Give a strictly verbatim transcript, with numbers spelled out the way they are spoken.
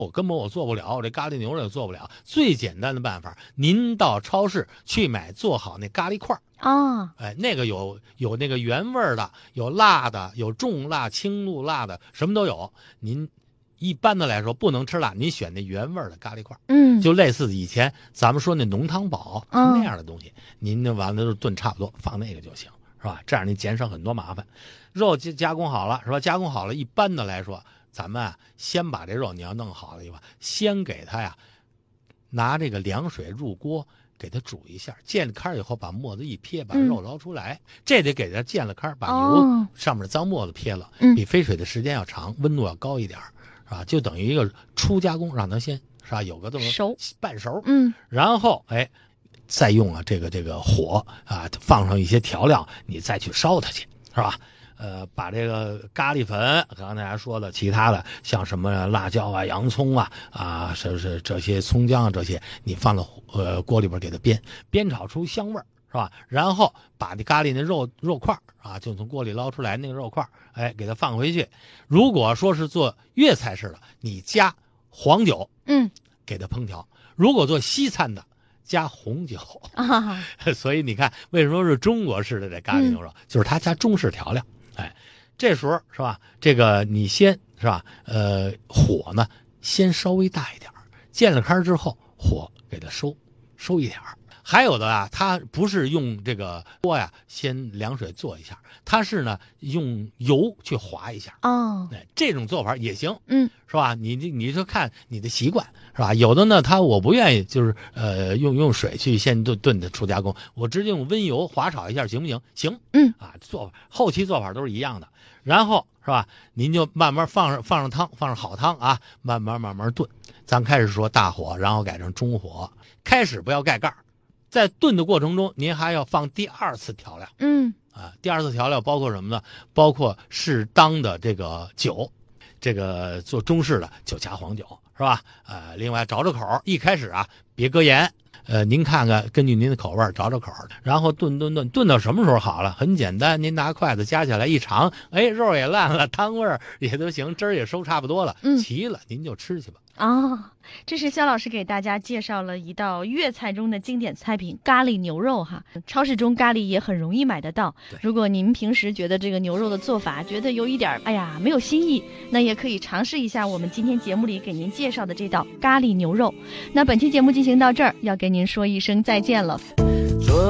我根本我做不了，我这咖喱牛肉也做不了。最简单的办法，您到超市去买做好那咖喱块啊， 哎，那个有有那个原味的，有辣的，有重辣、轻度辣的，什么都有。您一般的来说不能吃辣，您选那原味的咖喱块， 嗯， 就类似以前咱们说那浓汤宝是那样的东西，您就完了就炖差不多，放那个就行，是吧？这样您减少很多麻烦。肉加加工好了，是吧？加工好了，一般的来说。咱们啊，先把这肉你要弄好了以后，先给它呀，拿这个凉水入锅给它煮一下，见了开以后把沫子一撇，把肉捞出来，嗯、这得给它见了开，把油上面的脏沫子撇了，哦、比飞水的时间要长，温度要高一点，是吧？就等于一个初加工，让它先是吧有个这么熟半熟， 嗯， 然后哎，再用啊这个这个火啊放上一些调料，你再去烧它去，是吧？呃，把这个咖喱粉，刚才还说了，其他的像什么辣椒啊、洋葱啊啊，是是这些葱姜啊这些，你放到呃锅里边给它煸，煸炒出香味儿，是吧？然后把这咖喱那肉肉块啊，就从锅里捞出来那个肉块，哎，给它放回去。如果说是做粤菜式的，你加黄酒， 嗯， 给它烹调；如果做西餐的，加红酒。 啊， 所以你看，为什么是中国式的这咖喱牛肉，嗯、就是它加中式调料。哎，这时候是吧？这个你先是吧？呃，火呢先稍微大一点，见了开之后，火给它收收一点。还有的啊，它不是用这个锅呀，先凉水做一下，它是呢用油去划一下。 哦， 哎，这种做法也行， 嗯， 是吧？你你就看你的习惯，是吧？有的呢，他我不愿意，就是呃用用水去先炖炖的初加工，我直接用温油滑炒一下，行不行？行， 嗯啊，做法后期做法都是一样的。然后是吧？您就慢慢放上放上汤，放上好汤啊，慢慢慢慢炖。咱开始说大火，然后改成中火，开始不要盖盖。在炖的过程中，您还要放第二次调料。 嗯啊，第二次调料包括什么呢？包括适当的这个酒，这个做中式的就加黄酒，是吧？呃，另外找着口，一开始啊别搁盐，呃，您看看根据您的口味找找口，然后炖炖炖炖到什么时候好了？很简单，您拿筷子夹起来一尝，哎，肉也烂了，汤味儿也都行，汁儿也收差不多了， 嗯， 齐了您就吃去吧。 哦，这是肖老师给大家介绍了一道粤菜中的经典菜品咖喱牛肉哈。超市中咖喱也很容易买得到，如果您平时觉得这个牛肉的做法觉得有一点哎呀没有新意，那也可以尝试一下我们今天节目里给您介绍的这道咖喱牛肉。那本期节目进行到这儿，要跟您说一声再见了。